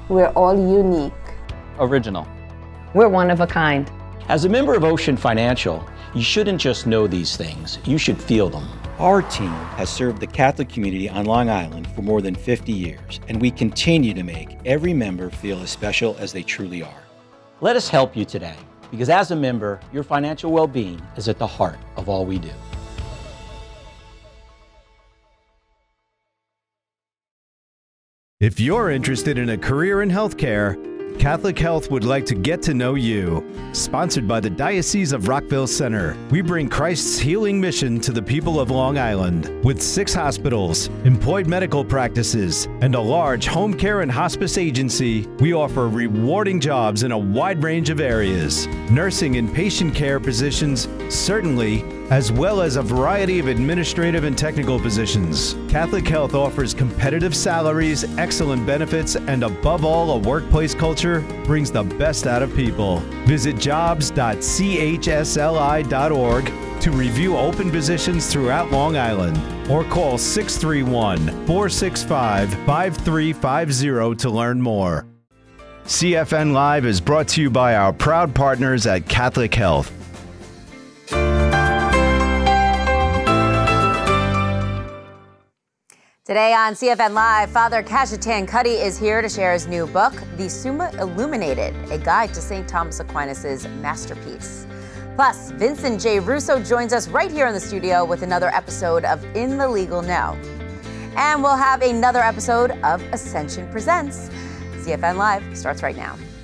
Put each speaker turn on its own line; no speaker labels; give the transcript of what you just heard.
We're all unique.
Original.
We're one of a kind.
As a member of Ocean Financial, you shouldn't just know these things, you should feel them. Our team has served the Catholic community on Long Island for more than 50 years, and we continue to make every member feel as special as they truly are. Let us help you today, because as a member, your financial well-being is at the heart of all we do.
If you're interested in a career in healthcare, Catholic Health would like to get to know you. Sponsored by the Diocese of Rockville Center, we bring Christ's healing mission to the people of Long Island. With 6 hospitals, employed medical practices, and a large home care and hospice agency, we offer rewarding jobs in a wide range of areas. Nursing and patient care positions, certainly, as well as a variety of administrative and technical positions. Catholic Health offers competitive salaries, excellent benefits, and above all, a workplace culture brings the best out of people. Visit jobs.chsli.org to review open positions throughout Long Island, or call 631-465-5350 to learn more. CFN Live is brought to you by our proud partners at Catholic Health.
Today on CFN Live, Father Kashitan Cuddy is here to share his new book, The Summa Illuminated, a guide to St. Thomas Aquinas' masterpiece. Plus, Vincent J. Russo joins us right here in the studio with another episode of In the Legal Know. And we'll have another episode of Ascension Presents. CFN Live starts right now.